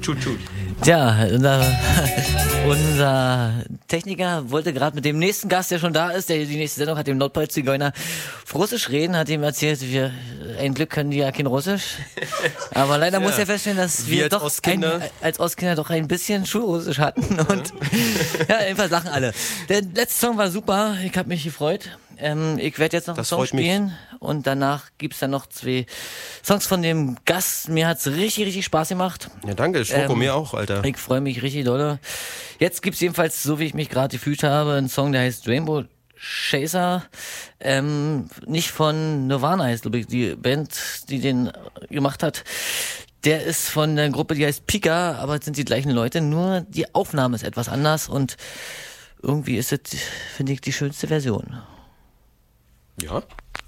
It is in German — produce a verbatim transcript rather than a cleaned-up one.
Tschut, tschut. Tja, unser, unser Techniker wollte gerade mit dem nächsten Gast, der schon da ist, der die nächste Sendung hat, dem Nordpol-Zigeuner, auf Russisch reden, hat ihm erzählt, wir, ein Glück können die ja kein Russisch. Aber leider ja. muss er feststellen, dass wir, wir doch als Ostkinder. Ein, als Ostkinder doch ein bisschen Schulrussisch hatten und ja, jedenfalls lachen alle. Der letzte Song war super, ich habe mich gefreut. Ähm, ich werde jetzt noch das einen Song spielen mich. Und danach gibt's dann noch zwei Songs von dem Gast. Mir hat's richtig, richtig Spaß gemacht. Ja, danke, Schoko, ähm, mir auch, Alter. Ich freue mich richtig dolle. Jetzt gibt's jedenfalls, so wie ich mich gerade gefühlt habe, einen Song, der heißt Rainbow Chaser. Ähm, nicht von Nirvana heißt, glaube ich, die Band, die den gemacht hat. Der ist von der Gruppe, die heißt Pika, aber es sind die gleichen Leute, nur die Aufnahme ist etwas anders und irgendwie ist es, finde ich, die schönste Version. Ja.